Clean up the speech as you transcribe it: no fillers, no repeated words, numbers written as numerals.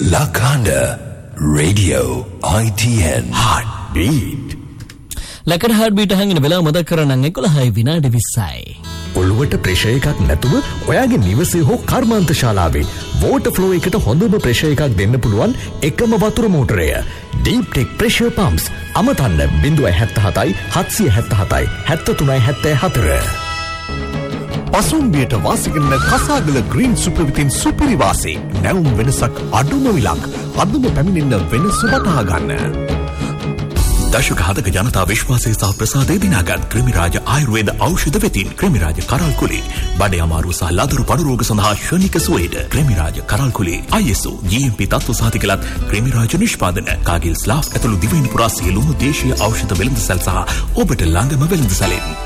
Lakanda Radio ITN Heartbeat. ලකඩ හાર્ට්බීට් අහගෙන වෙලාව මතක් කරගන්න 11 විනාඩි 20යි. ඔළුවට ප්‍රෙෂර් එකක් නැතුව ඔයාගේ නිවසේ හෝ කර්මාන්ත ශාලාවේ වෝටර් ෆ්ලෝ එකට හොඳම ප්‍රෙෂර් එකක් දෙන්න පුළුවන් එකම වතුර මෝටරය Deep Tech Pressure Pumps. අමතන්න 077 777 7374. පසුම්බියට වාසිකරන කසාගල green super විතින් සුපිරි වාසී. නැවුම් වෙනසක් අඩුම විලක්. අදම පැමිණෙන්න වෙනස වටහා ගන්න. දශක හදක ජනතා විශ්වාසය සහ ප්‍රසාදය දිනාගත් ක්‍රිමිරාජ ආයුර්වේද ඖෂධ වෙතින් ක්‍රිමිරාජ කරල්කුලේ බඩේ අමාරුව සහ ලදරු පඩු රෝග සඳහා ශනික සුවයට ක්‍රිමිරාජ කරල්කුලේ ISO GMP තත්ත්ව සහතිකලත් ක්‍රිමිරාජ නිෂ්පාදන කාගිල් ස්ලාෆ් ඇතුළු දිවයින පුරා සියලුම දේශීය ඖෂධ වෙළඳසැල් සහ ඔබට ළඟම වෙළඳසැලෙන්